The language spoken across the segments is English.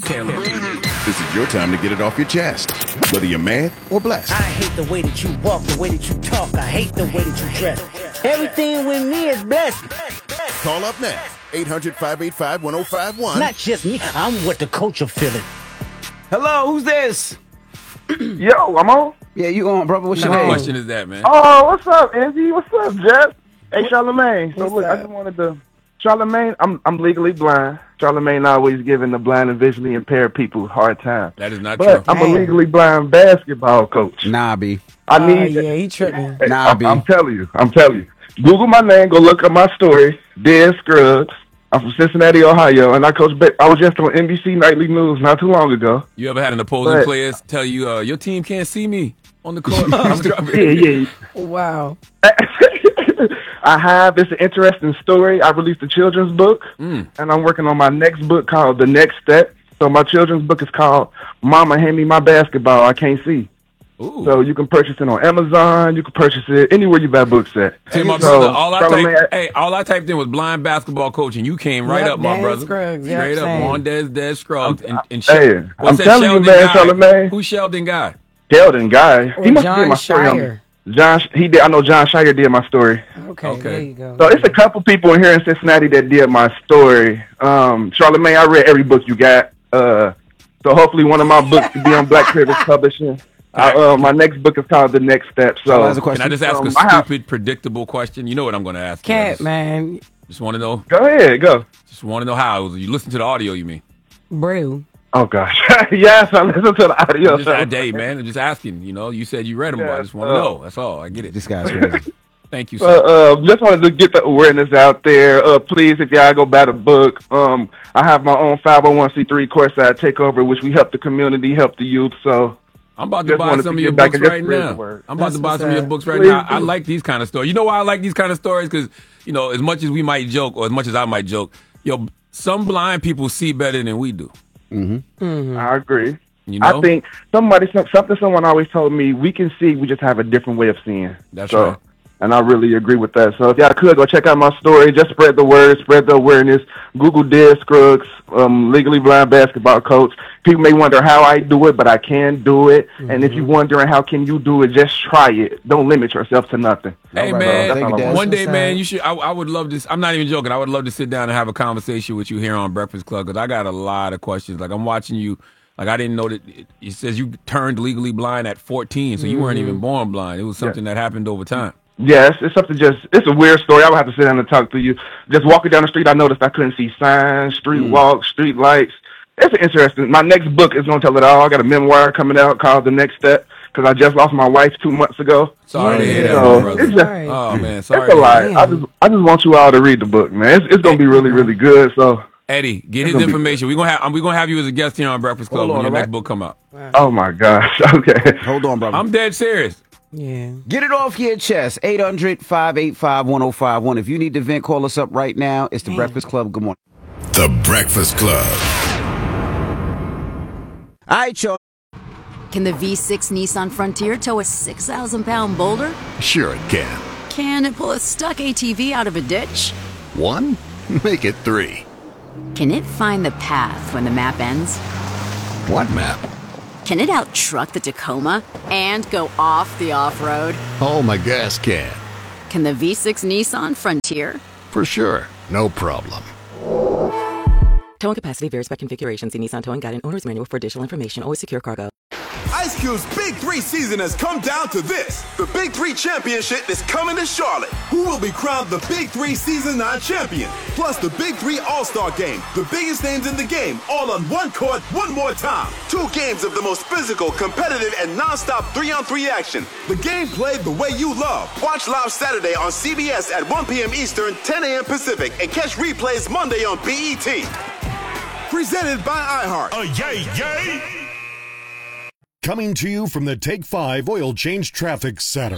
Taylor. This is your time to get it off your chest, whether you're mad or blessed. I hate the way that you walk, the way that you talk. I hate the way that you dress. Everything with me is blessed. Call up now, 800-585-1051. Not just me, I'm what the culture feeling. Hello, who's this? Yo, I'm on? Yeah, you on, brother. What's your What name? question is that, man? Oh, what's up, Izzy? What's up, Jeff? Hey, Charlamagne. So, look, I just wanted to... Charlamagne, I'm legally blind. Charlamagne always giving the blind and visually impaired people a hard time. That is not But true. I'm a legally blind basketball coach. Nah, B. I need... Yeah, he tripping. Hey, Nah, B. I'm telling you. Google my name. Go look up my story. Des Scruggs. I'm from Cincinnati, Ohio, and I was just on NBC Nightly News not too long ago. You ever had an opposing player tell you, your team can't see me on the court? Yeah. Wow. I have. It's an interesting story. I released a children's book, and I'm working on my next book called The Next Step. So my children's book is called Mama Hand Me My Basketball I Can't See. Ooh. So you can purchase it on Amazon. You can purchase it anywhere you buy books at. See, my brother, all I typed in was blind basketball coach, and you came right up, my Des brother. Scruggs, Straight up same. on Des Scruggs. And Hey, what's I'm that telling you, Sheldon man, guy? Charlamagne. Who's Sheldon guy? Sheldon guy. Or He must John have did my story. Shire. He did. I know John Shire did my story. Okay, there you go. So it's a couple people in here in Cincinnati that did my story. Charlamagne, I read every book you got. So hopefully one of my books could be on Black Critters Publishing. My next book is called The Next Step. So Can I just ask a stupid, predictable question? You know what I'm going to ask. Cat, man. Just want to know. Go ahead, go. Just want to know how. You listen to the audio, you mean? Brew. Oh, gosh. Yes, I listen to the audio. Just that day, man. I'm just asking. You know, you said you read them, but I just want to know. That's all. I get it. This guy's crazy. Thank you, sir. Just wanted to get the awareness out there. Please, if y'all go buy the book, I have my own 501c3 Courtside Takeover, which we help the community, help the youth. So I'm about to buy some of your books right now. I'm about to buy some of your books right now. I like these kind of stories. You know why I like these kind of stories? Because, you know, as much as we might joke, or as much as I might joke, some blind people see better than we do. I agree. You know? I think something someone always told me, we can see, we just have a different way of seeing. That's right. And I really agree with that. So if y'all could, go check out my story. Just spread the word, spread the awareness. Google Des Scruggs, legally blind basketball coach. People may wonder how I do it, but I can do it. And if you're wondering how can you do it, just try it. Don't limit yourself to nothing. Hey, man, one day, man, you should. I would love to. I'm not even joking. I would love to sit down and have a conversation with you here on Breakfast Club, because I got a lot of questions. Like, I'm watching you. Like, I didn't know that it says you turned legally blind at 14, so you weren't even born blind. It was something that happened over time. Yes, it's something it's a weird story. I would have to sit down and talk to you. Just walking down the street, I noticed I couldn't see signs, street walks, street lights. It's interesting. My next book is going to tell it all. I got a memoir coming out called The Next Step, because I just lost my wife 2 months ago. Sorry to hear that, So, brother. it's just, Oh, man, sorry. It's a lot. I just want you all to read the book, man. It's going to be really, really good. So, Eddie, get his information. We're gonna have you as a guest here on Breakfast Club when your next book come out. oh my gosh. Okay. Hold on, brother. I'm dead serious. Yeah. Get it off your chest. 800-585-1051. If you need to vent, call us up right now. It's the Breakfast Club. Good morning. The Breakfast Club. All right, y'all. Can the V6 Nissan Frontier tow a 6,000-pound boulder? Sure it can. Can it pull a stuck ATV out of a ditch? 1? Make it 3. Can it find the path when the map ends? What map? Can it outtruck the Tacoma and go off the off-road? Oh, my gas can. Can the V6 Nissan Frontier? For sure. No problem. Towing capacity varies by configuration. See Nissan Towing Guide and Owner's Manual for additional information. Always secure cargo. Ice Cube's Big 3 season has come down to this. The Big 3 Championship is coming to Charlotte. Who will be crowned the Big 3 Season 9 champion? Plus the Big 3 All-Star Game. The biggest names in the game, all on one court, one more time. 2 games of the most physical, competitive, and non-stop 3-on-3 action. The game played the way you love. Watch live Saturday on CBS at 1 p.m. Eastern, 10 a.m. Pacific, and catch replays Monday on BET. Presented by iHeart. Yay, yay! Coming to you from the Take 5 Oil Change Traffic Center.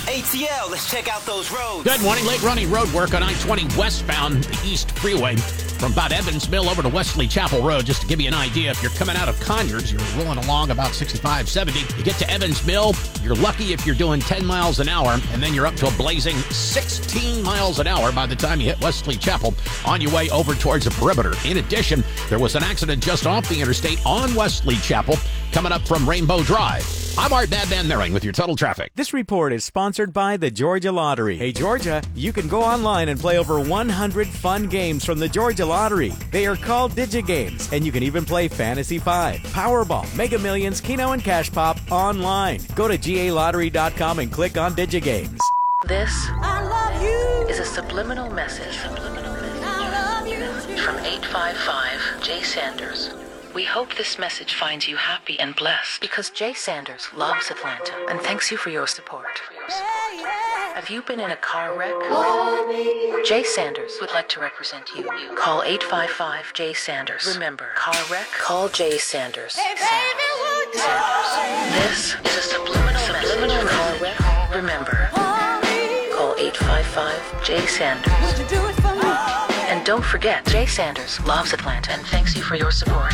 ATL, let's check out those roads. Good morning. Late running road work on I-20 westbound East Freeway. From about Evans Mill over to Wesley Chapel Road, just to give you an idea, if you're coming out of Conyers, you're rolling along about 65, 70. You get to Evans Mill, you're lucky if you're doing 10 miles an hour, and then you're up to a blazing 16 miles an hour by the time you hit Wesley Chapel on your way over towards the perimeter. In addition, there was an accident just off the interstate on Wesley Chapel coming up from Rainbow Drive. I'm Art Bad Man Merring with your Total Traffic. This report is sponsored by the Georgia Lottery. Hey, Georgia, you can go online and play over 100 fun games from the Georgia Lottery. They are called DigiGames, and you can even play Fantasy 5, Powerball, Mega Millions, Keno, and Cash Pop online. Go to GALottery.com and click on DigiGames. This is a subliminal message from 855 Jay Sanders. We hope this message finds you happy and blessed because Jay Sanders loves Atlanta and thanks you for your support. Have you been in a car wreck? Jay Sanders would like to represent you. Call 855 Jay Sanders. Remember, car wreck, call Jay Sanders. Sanders. This is a subliminal car wreck. Remember, call 855 Jay Sanders. And don't forget, Jay Sanders loves Atlanta and thanks you for your support.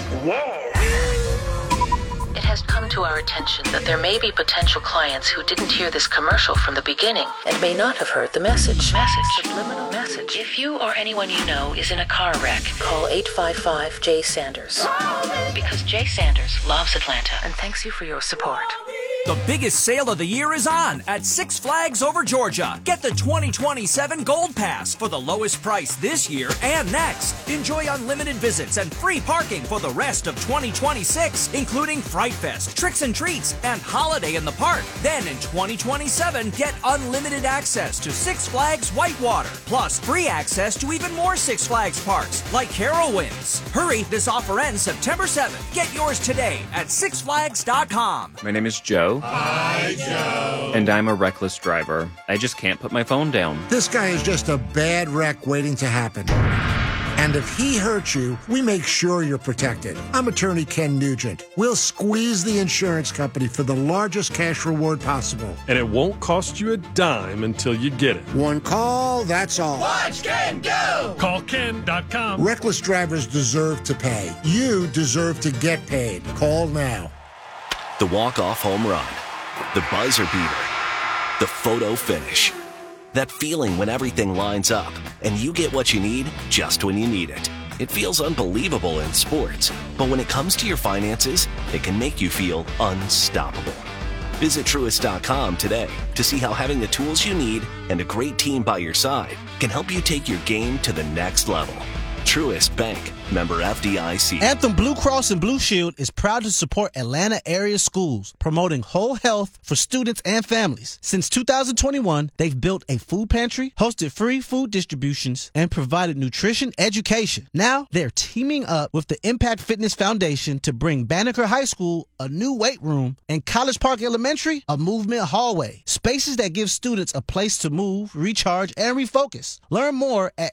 It has come to our attention that there may be potential clients who didn't hear this commercial from the beginning and may not have heard the message. Subliminal message. If you or anyone you know is in a car wreck, call 855 Jay Sanders. Because Jay Sanders loves Atlanta and thanks you for your support. The biggest sale of the year is on at Six Flags Over Georgia. Get the 2027 Gold Pass for the lowest price this year and next. Enjoy unlimited visits and free parking for the rest of 2026, including Fright Fest, Tricks and Treats, and Holiday in the Park. Then in 2027, get unlimited access to Six Flags Whitewater, plus free access to even more Six Flags parks like Carowinds. Hurry, this offer ends September 7th. Get yours today at sixflags.com. My name is Joe. Hi, Joe. And I'm a reckless driver. I just can't put my phone down. This guy is just a bad wreck waiting to happen. And if he hurts you, we make sure you're protected. I'm attorney Ken Nugent. We'll squeeze the insurance company for the largest cash reward possible. And it won't cost you a dime until you get it. One call, that's all. Watch Ken go! Call Ken.com. Reckless drivers deserve to pay. You deserve to get paid. Call now. The walk-off home run, the buzzer beater, the photo finish. That feeling when everything lines up and you get what you need just when you need it. It feels unbelievable in sports, but when it comes to your finances, it can make you feel unstoppable. Visit Truist.com today to see how having the tools you need and a great team by your side can help you take your game to the next level. Truist Bank, member FDIC. Anthem Blue Cross and Blue Shield is proud to support Atlanta area schools, promoting whole health for students and families. Since 2021, they've built a food pantry, hosted free food distributions, and provided nutrition education. Now, they're teaming up with the Impact Fitness Foundation to bring Banneker High School a new weight room and College Park Elementary a movement hallway. Spaces that give students a place to move, recharge, and refocus. Learn more at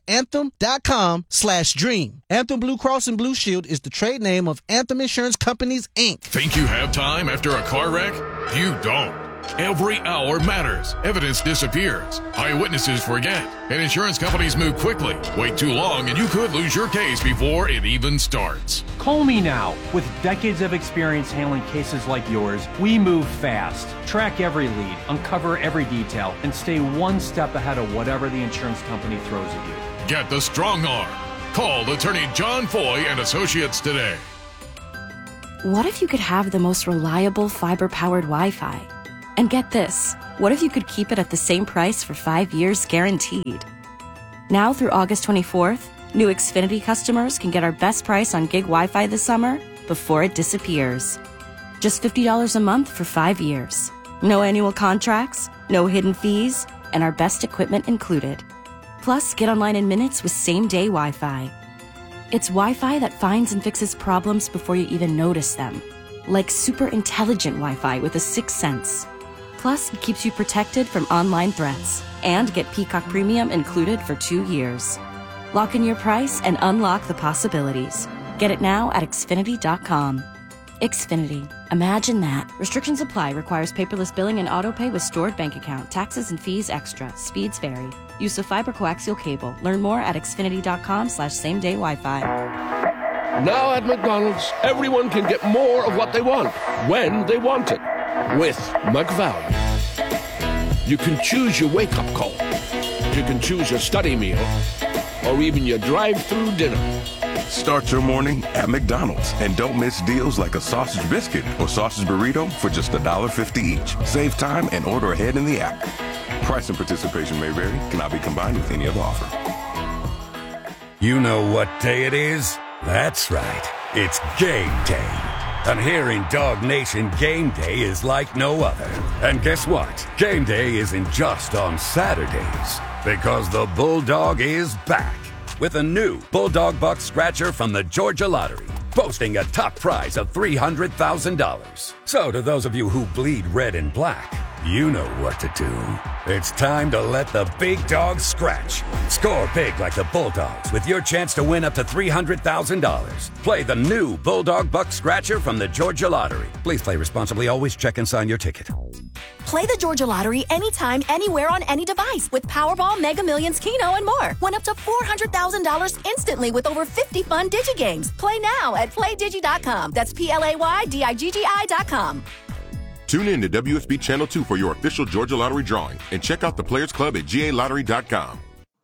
anthem.com/dream. Anthem Blue Cross and Blue Shield is the trade name of Anthem Insurance Companies, Inc. Think you have time after a car wreck? You don't. Every hour matters. Evidence disappears. Eyewitnesses forget. And insurance companies move quickly. Wait too long and you could lose your case before it even starts. Call me now. With decades of experience handling cases like yours, we move fast. Track every lead, uncover every detail, and stay one step ahead of whatever the insurance company throws at you. Get the strong arm. Call attorney John Foy and Associates today. What if you could have the most reliable fiber-powered Wi-Fi? And get this, what if you could keep it at the same price for 5 years guaranteed? Now through August 24th, new Xfinity customers can get our best price on gig Wi-Fi this summer before it disappears. Just $50 a month for 5 years. No annual contracts, no hidden fees, and our best equipment included. Plus, get online in minutes with same-day Wi-Fi. It's Wi-Fi that finds and fixes problems before you even notice them. Like super intelligent Wi-Fi with a sixth sense. Plus, it keeps you protected from online threats. And get Peacock Premium included for 2 years. Lock in your price and unlock the possibilities. Get it now at Xfinity.com. Xfinity. Imagine that. Restrictions apply. Requires paperless billing and autopay with stored bank account. Taxes and fees extra. Speeds vary. Use of fiber coaxial cable. Learn more at xfinity.com/same-day Wi-Fi. Now at McDonald's, everyone can get more of what they want, when they want it, with McValue. You can choose your wake-up call. You can choose your study meal, or even your drive-through dinner. Start your morning at McDonald's and don't miss deals like a sausage biscuit or sausage burrito for just $1.50 each. Save time and order ahead in the app. Price and participation may vary, cannot be combined with any other offer. You know what day it is? That's right. It's game day. And here in Dog Nation, game day is like no other. And guess what? Game day isn't just on Saturdays, because the Bulldog is back with a new Bulldog Buck Scratcher from the Georgia Lottery, boasting a top prize of $300,000. So to those of you who bleed red and black, you know what to do. It's time to let the big dog scratch. Score big like the Bulldogs with your chance to win up to $300,000. Play the new Bulldog Buck Scratcher from the Georgia Lottery. Please play responsibly. Always check and sign your ticket. Play the Georgia Lottery anytime, anywhere on any device with Powerball, Mega Millions, Keno, and more. Win up to $400,000 instantly with over 50 fun DigiGames. Play now at PlayDigi.com. That's PlayDigi.com. Tune in to WSB Channel 2 for your official Georgia Lottery drawing and check out the Players Club at GALottery.com.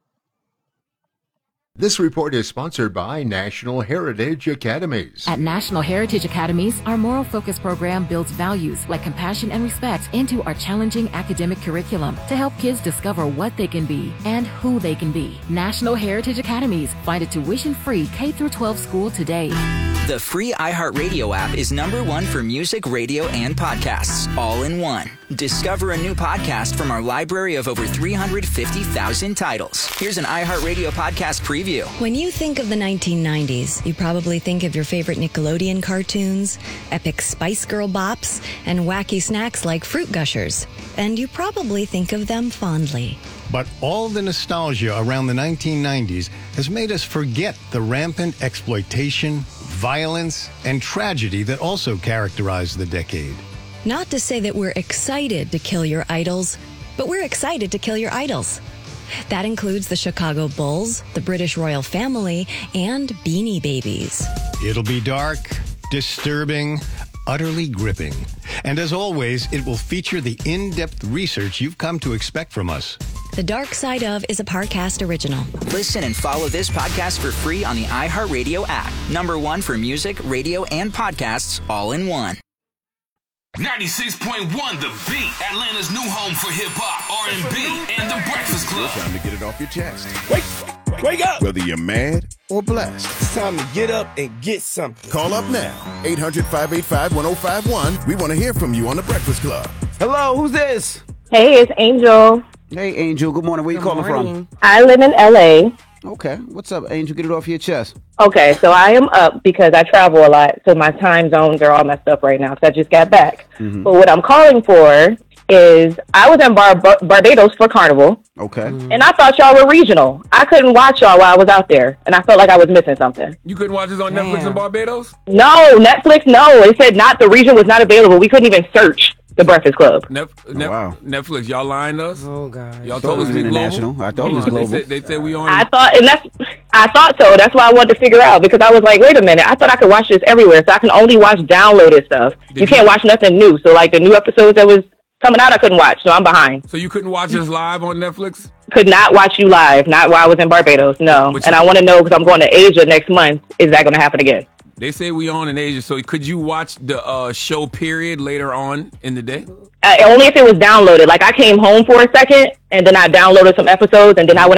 This report is sponsored by National Heritage Academies. At National Heritage Academies, our moral focus program builds values like compassion and respect into our challenging academic curriculum to help kids discover what they can be and who they can be. National Heritage Academies. Find a tuition-free K-12 school today. The free iHeartRadio app is #1 for music, radio, and podcasts, all in one. Discover a new podcast from our library of over 350,000 titles. Here's an iHeartRadio podcast preview. When you think of the 1990s, you probably think of your favorite Nickelodeon cartoons, epic Spice Girl bops, and wacky snacks like Fruit Gushers. And you probably think of them fondly. But all the nostalgia around the 1990s has made us forget the rampant exploitation, violence, and tragedy that also characterized the decade. Not to say that we're excited to kill your idols, but we're excited to kill your idols. That includes the Chicago Bulls, the British royal family, and Beanie Babies. It'll be dark, disturbing, utterly gripping. And as always, it will feature the in-depth research you've come to expect from us. The Dark Side of is a Parcast original. Listen and follow this podcast for free on the iHeartRadio app. #1 for music, radio, and podcasts, all in one. 96.1 The Beat, Atlanta's new home for hip-hop, R&B, and The Breakfast Club. It's time to get it off your chest. Wake up! Whether you're mad or blessed. It's time to get up and get something. Call up now. 800-585-1051. We want to hear from you on The Breakfast Club. Hello, who's this? Hey, it's Angel. Hey, Angel. Good morning. Where you calling from? I live in LA. Okay. What's up, Angel? Get it off your chest. Okay, so I am up because I travel a lot, so my time zones are all messed up right now because I just got back. Mm-hmm. But what I'm calling for is I was in Barbados for Carnival. Okay. And I thought y'all were regional. I couldn't watch y'all while I was out there, and I felt like I was missing something. You couldn't watch this on Netflix in Barbados? No, Netflix, no. It said the region was not available. We couldn't even search The Breakfast Club. Wow. Netflix, y'all lying to us? Oh, God. Y'all told us we international. global? I thought it was global. They said we on. I thought so. That's why I wanted to figure out, because I was like, wait a minute. I thought I could watch this everywhere, so I can only watch downloaded stuff. You can't watch nothing new. So, like, the new episodes that was coming out, I couldn't watch, so I'm behind. So you couldn't watch us live on Netflix? Could not watch you live, not while I was in Barbados, no. And I want to know, because I'm going to Asia next month, is that going to happen again? They say we on in Asia, so could you watch the show period later on in the day? Only if it was downloaded. Like, I came home for a second, and then I downloaded some episodes, and then I went